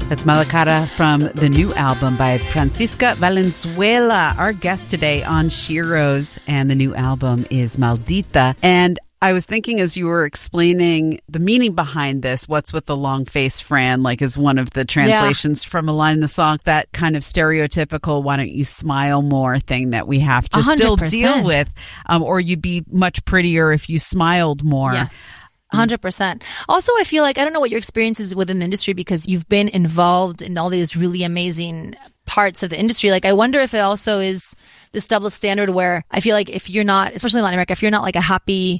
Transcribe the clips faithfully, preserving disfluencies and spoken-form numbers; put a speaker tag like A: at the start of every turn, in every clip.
A: That's Mala Cara from the new album by Francisca Valenzuela, our guest today on Shiro's, and the new album is Maldita. And I was thinking as you were explaining the meaning behind this, what's with the long face, Fran, like is one of the translations yeah. from a line in the song, that kind of stereotypical, why don't you smile more thing that we have to
B: one hundred percent
A: still deal with, um, or you'd be much prettier if you smiled more.
B: Yes. one hundred percent. Also, I feel like, I don't know what your experience is within the industry because you've been involved in all these really amazing parts of the industry. Like, I wonder if it also is this double standard where I feel like if you're not, especially in Latin America, if you're not like a happy,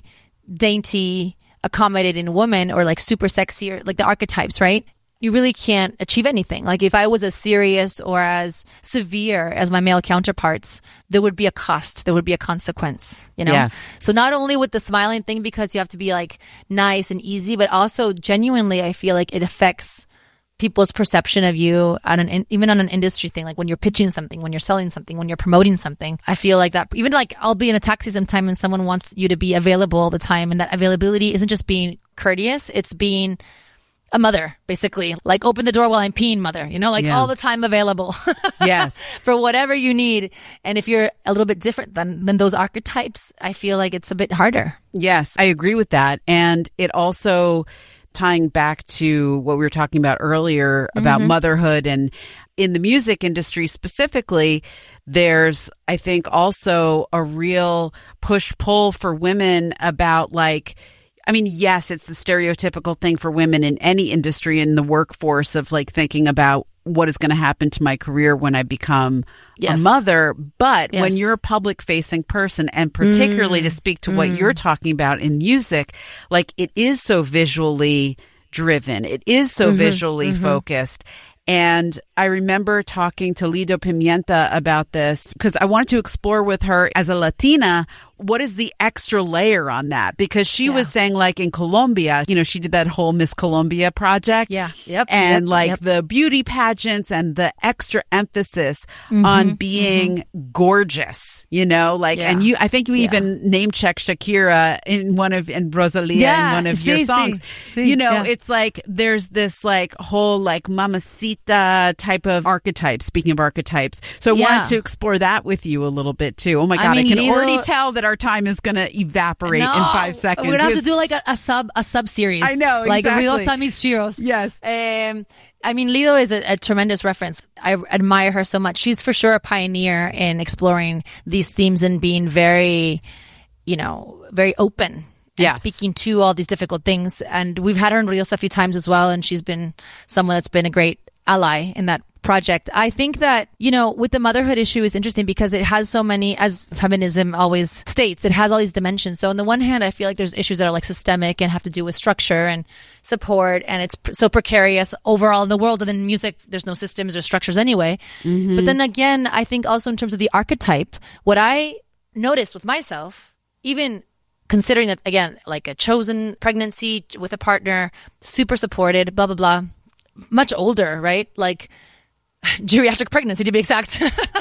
B: dainty, accommodating woman or like super sexy or like the archetypes, right? You really can't achieve anything. Like if I was as serious or as severe as my male counterparts, there would be a cost. There would be a consequence, you know?
A: Yes.
B: So not only with the smiling thing, because you have to be like nice and easy, but also genuinely, I feel like it affects people's perception of you on an, even on an industry thing. Like when you're pitching something, when you're selling something, when you're promoting something, I feel like that, even like I'll be in a taxi sometime and someone wants you to be available all the time. And that availability isn't just being courteous, it's being a mother, basically. Like open the door while I'm peeing, mother, you know, like
A: yeah.
B: all the time available.
A: Yes.
B: For whatever you need. And if you're a little bit different than, than those archetypes, I feel like it's a bit harder.
A: Yes, I agree with that. And it also, tying back to what we were talking about earlier about mm-hmm. motherhood, and in the music industry specifically, there's, I think, also a real push-pull for women about like, I mean, yes, it's the stereotypical thing for women in any industry in the workforce of like thinking about what is going to happen to my career when I become yes. a mother. But yes. when you're a public facing person, and particularly mm. to speak to mm. what you're talking about in music, like it is so visually driven. It is so mm-hmm. visually mm-hmm. focused. And I remember talking to Lido Pimienta about this because I wanted to explore with her as a Latina, what is the extra layer on that? Because she yeah. was saying like in Colombia, you know, she did that whole Miss Colombia project.
B: Yeah. Yep.
A: And
B: yep,
A: like
B: yep.
A: the beauty pageants and the extra emphasis
B: mm-hmm,
A: on being mm-hmm. gorgeous, you know, like, yeah. and you, I think you
B: yeah.
A: even name checked Shakira in one of, and Rosalia
B: yeah.
A: in one of
B: sí,
A: your songs.
B: Sí, sí,
A: you know,
B: yeah.
A: it's like there's this like whole like mamacita type of archetype, speaking of archetypes. So I
B: yeah.
A: wanted to explore that with you a little bit too. Oh my God, I,
B: mean,
A: I can
B: Lido,
A: already tell that our time is going to evaporate
B: no,
A: in five seconds.
B: We're going to have to
A: It's,
B: do like a, a sub a sub series.
A: I know,
B: like
A: exactly.
B: Rio Samis Shiros.
A: Yes.
B: Um, I mean, Lido is a, a tremendous reference. I admire her so much. She's for sure a pioneer in exploring these themes and being very, you know, very open. And
A: yes.
B: speaking to all these difficult things. And we've had her in Rios a few times as well. And she's been someone that's been a great ally in that project. I think that, you know, with the motherhood issue is interesting because it has so many, as feminism always states, it has all these dimensions. So on the one hand, I feel like there's issues that are like systemic and have to do with structure and support, and it's pr- so precarious overall in the world. And in music, there's no systems or structures anyway. Mm-hmm. But then again, I think also in terms of the archetype, what I noticed with myself, even considering that, again, like a chosen pregnancy with a partner, super supported, blah, blah, blah, much older, right? Like, geriatric pregnancy to be exact,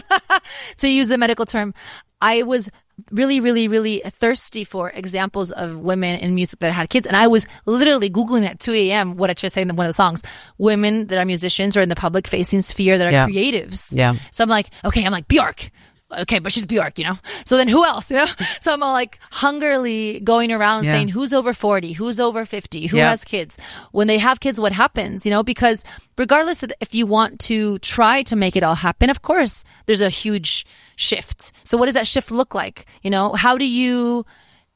B: to use the medical term. I was really, really, really thirsty for examples of women in music that had kids. And I was literally Googling at two a.m. what I should say in one of the songs, women that are musicians or in the public facing sphere that are
A: yeah.
B: creatives.
A: Yeah.
B: So I'm like, okay, I'm like Bjork. Okay, but she's Bjork, you know? So then who else, you know? So I'm all like hungrily going around
A: yeah.
B: saying who's over forty, who's over fifty, who
A: yeah.
B: has kids. When they have kids, what happens, you know? Because regardless of if you want to try to make it all happen, of course, there's a huge shift. So what does that shift look like? You know, how do you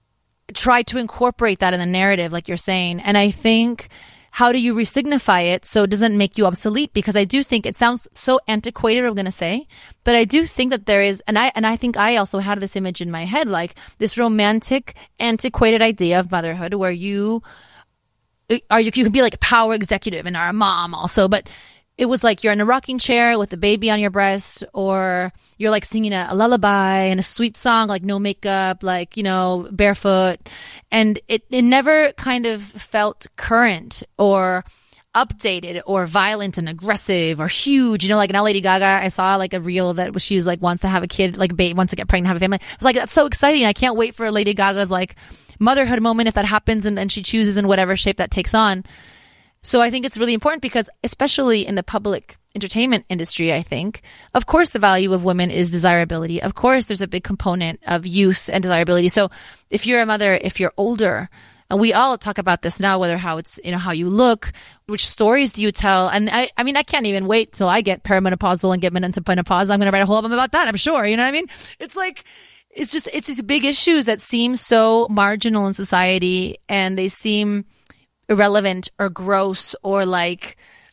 B: try to incorporate that in the narrative, like you're saying? And I think, how do you resignify it so it doesn't make you obsolete? Because I do think it sounds so antiquated, I'm going to say, but I do think that there is, and I and I think I also had this image in my head, like this romantic, antiquated idea of motherhood where you are, you, you can be like a power executive and are a mom also, but it was like you're in a rocking chair with a baby on your breast, or you're like singing a, a lullaby and a sweet song, like no makeup, like, you know, barefoot. And it, it never kind of felt current or updated or violent and aggressive or huge. You know, like now Lady Gaga, I saw like a reel that she was like, wants to have a kid, like a baby, wants to get pregnant, have a family. I was like, that's so exciting. I can't wait for Lady Gaga's like motherhood moment if that happens and, and she chooses in whatever shape that takes on. So I think it's really important because especially in the public entertainment industry, I think, of course, the value of women is desirability. Of course, there's a big component of youth and desirability. So if you're a mother, if you're older, and we all talk about this now, whether how it's, you know, how you look, which stories do you tell? And I, I mean, I can't even wait till I get perimenopausal and get into menopause. I'm going to write a whole album about that, I'm sure. You know what I mean? It's like, it's just, it's these big issues that seem so marginal in society and they seem irrelevant or gross or like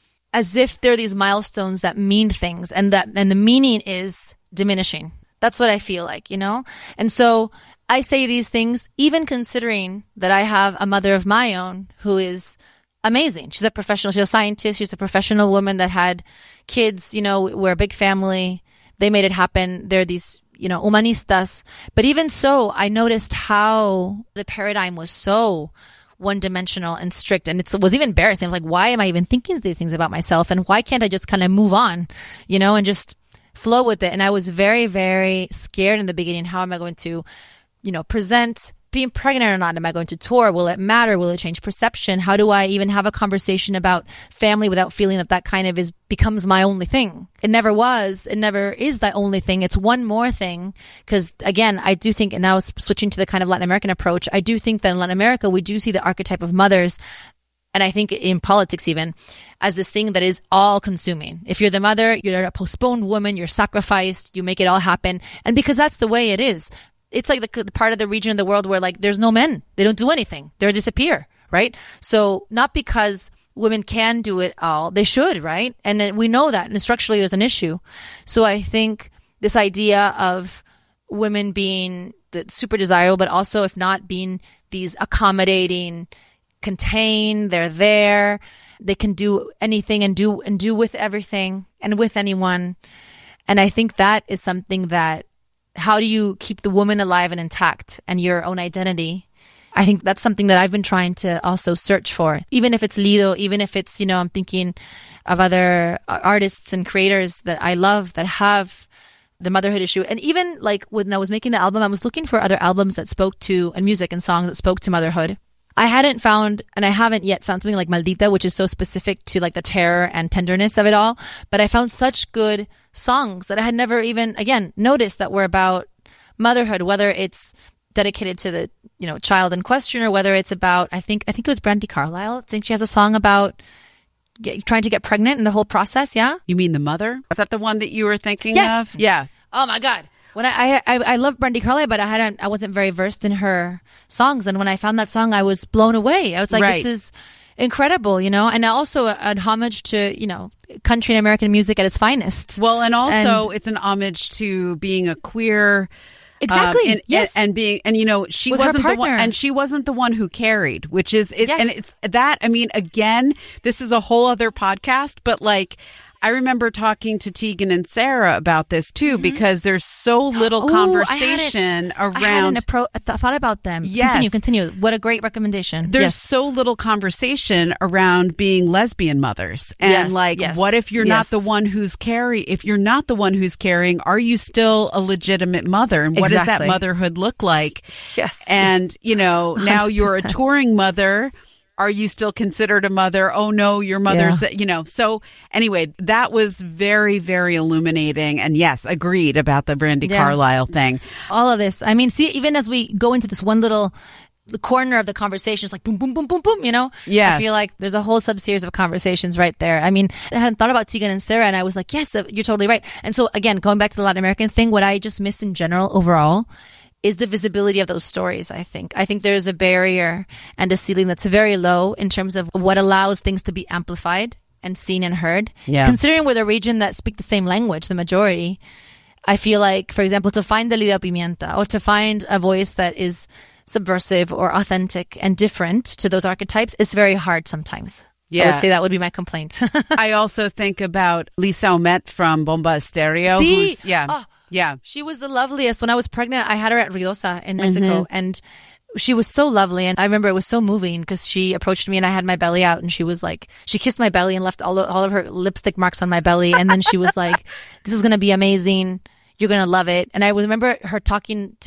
B: as if they're these milestones that mean things and that, and the meaning is diminishing. That's what I feel like, you know? And so I say these things, even considering that I have a mother of my own who is amazing. She's a professional. She's a scientist. She's a professional woman that had kids. You know, we're a big family. They made it happen. They're these, you know, humanistas. But even so, I noticed how the paradigm was so one-dimensional and strict. And it's, it was even embarrassing. I was like, why am I even thinking these things about myself? And why can't I just kind of move on, you know, and just flow with it? And I was very, very scared in the beginning. How am I going to you know, present being pregnant or not? Am I going to tour? Will it matter? Will it change perception? How do I even have a conversation about family without feeling that that kind of is becomes my only thing? It never was. It never is the only thing. It's one more thing. Because again, I do think, and now switching to the kind of Latin American approach, I do think that in Latin America, we do see the archetype of mothers. And I think in politics even, as this thing that is all consuming. If you're the mother, you're a postponed woman, you're sacrificed, you make it all happen. And because that's the way it is. It's like the, the part of the region of the world where like there's no men. They don't do anything. They disappear, right? So not because women can do it all. They should, right? And then we know that. And structurally there's an issue. So I think this idea of women being the super desirable, but also if not being these accommodating, contained, they're there. They can do anything and do and do with everything and with anyone. And I think that is something that how do you keep the woman alive and intact and your own identity? I think that's something that I've been trying to also search for. Even if it's Lido, even if it's, you know, I'm thinking of other artists and creators that I love that have the motherhood issue. And even like when I was making the album, I was looking for other albums that spoke to, and music and songs that spoke to motherhood. I hadn't found, and I haven't yet found something like Maldita, which is so specific to like the terror and tenderness of it all. But I found such good songs that I had never even, again, noticed that were about motherhood, whether it's dedicated to the, you know, child in question or whether it's about, I think, I think it was Brandi Carlile. I think she has a song about get, trying to get pregnant and the whole process. Yeah.
A: You mean The Mother? Is that the one that you were thinking
B: yes.
A: of? Yeah.
B: Oh my God. When I, I I love Brandi Carlile, but I hadn't I wasn't very versed in her songs, and when I found that song, I was blown away. I was like,
A: right.
B: This is incredible, you know. And also an homage to, you know, country and American music at its finest.
A: Well, and also
B: and,
A: it's an homage to being a queer.
B: Exactly.
A: Um, and,
B: yes.
A: And, and being, and you know, she
B: With
A: wasn't
B: her
A: the one,
B: partner.
A: and she wasn't the one who carried, which is, it,
B: Yes.
A: and it's that. I mean, again, this is a whole other podcast, but like, I remember talking to Tegan and Sarah about this too, mm-hmm. because there's so little
B: Ooh,
A: conversation
B: I
A: around.
B: I hadn't appro- th- thought about them.
A: Yes.
B: Continue, continue. What a great recommendation.
A: There's
B: yes.
A: so little conversation around being lesbian mothers. And
B: yes,
A: like,
B: yes,
A: what if you're
B: yes.
A: not the one who's carry, if you're not the one who's carrying, are you still a legitimate mother? And what
B: exactly.
A: does that motherhood look like?
B: Yes.
A: And,
B: yes.
A: you know, now
B: one hundred percent.
A: you're a touring mother. Are you still considered a mother? Oh no, your mother's,
B: Yeah.
A: you know. So anyway, that was very, very illuminating. And yes, agreed about the Brandi
B: Yeah.
A: Carlile thing.
B: All of this. I mean, see, even as we go into this one little the corner of the conversation, it's like boom, boom, boom, boom, boom, you know?
A: Yes.
B: I feel like there's a whole sub-series of conversations right there. I mean, I hadn't thought about Tegan and Sarah, and I was like, yes, you're totally right. And so again, going back to the Latin American thing, what I just miss in general overall is the visibility of those stories, I think. I think there's a barrier and a ceiling that's very low in terms of what allows things to be amplified and seen and heard.
A: Yeah.
B: Considering we're the region that speak the same language, the majority, I feel like, for example, to find the Lidia Pimienta or to find a voice that is subversive or authentic and different to those archetypes is very hard sometimes.
A: Yeah.
B: I would say that would be my complaint.
A: I also think about Lisa Omet from Bomba Estéreo.
B: See?
A: Who's, yeah.
B: Oh.
A: Yeah.
B: She was the loveliest. When I was pregnant, I had her at Ruidosa in Mexico,
A: Mm-hmm.
B: and she was so lovely. And I remember it was so moving because she approached me and I had my belly out, and she was like, she kissed my belly and left all of, all of her lipstick marks on my belly. And then she was like, this is going to be amazing. You're going to love it. And I remember her talking to me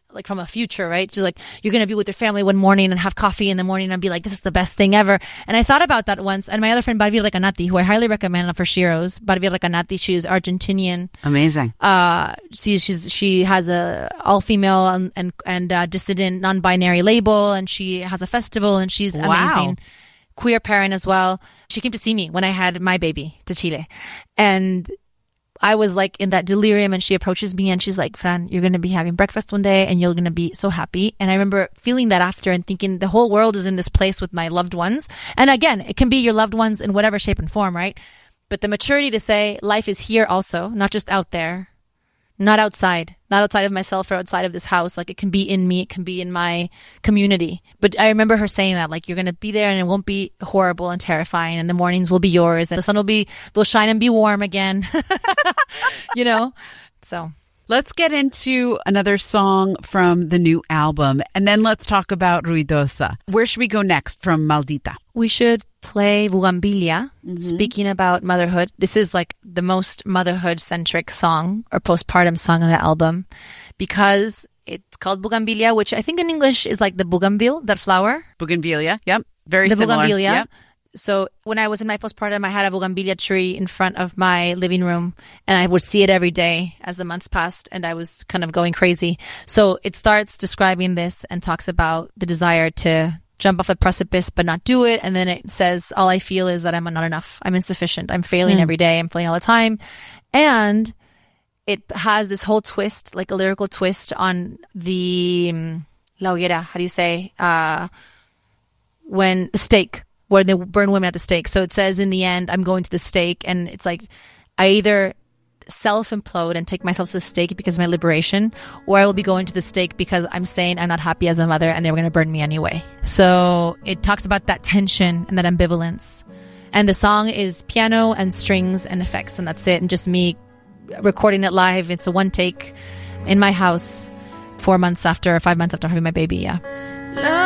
B: like from a future, right? She's like, you're going to be with your family one morning and have coffee in the morning and be like, this is the best thing ever. And I thought about that once. And my other friend, Barbie Recanati, who I highly recommend for Shiros, Barbie Recanati, she is Argentinian.
A: Amazing.
B: Uh, she, she's, she has a all-female and, and, and uh, dissident non-binary label, and she has a festival, and she's
A: Wow.
B: amazing. Queer parent as well. She came to see me when I had my baby to Chile. And I was like in that delirium, and she approaches me and she's like, Fran, you're going to be having breakfast one day and you're going to be so happy. And I remember feeling that after and thinking the whole world is in this place with my loved ones. And again, it can be your loved ones in whatever shape and form, right? But the maturity to say life is here also, not just out there, not outside, not outside of myself or outside of this house. Like it can be in me, it can be in my community. But I remember her saying that, like, you're going to be there and it won't be horrible and terrifying, and the mornings will be yours and the sun will be, will shine and be warm again. You know? So
A: let's get into another song from the new album, and then let's talk about Ruidosa. Where should we go next from Maldita?
B: We should play Bugambilia, mm-hmm. speaking about motherhood. This is like the most motherhood-centric song or postpartum song on the album, because it's called Bugambilia, which I think in English is like the bougainville, that flower.
A: Bougainvillea, yep. Very
B: the
A: similar.
B: Bougainvillea.
A: Yep.
B: So when I was in my postpartum, I had a bougainvillea tree in front of my living room, and I would see it every day as the months passed, and I was kind of going crazy. So it starts describing this and talks about the desire to jump off a precipice but not do it. And then it says, all I feel is that I'm not enough. I'm insufficient. I'm failing mm. every day. I'm failing all the time. And it has this whole twist, like a lyrical twist on the um, La Hoguera. How do you say? Uh, when the stake, where they burn women at the stake. So it says in the end, I'm going to the stake. And it's like, I either self-implode and take myself to the stake because of my liberation, or I will be going to the stake because I'm saying I'm not happy as a mother and they were going to burn me anyway. So it talks about that tension and that ambivalence. And the song is piano and strings and effects, and that's it. And just me recording it live. It's a one take in my house four months after, five months after having my baby. Yeah.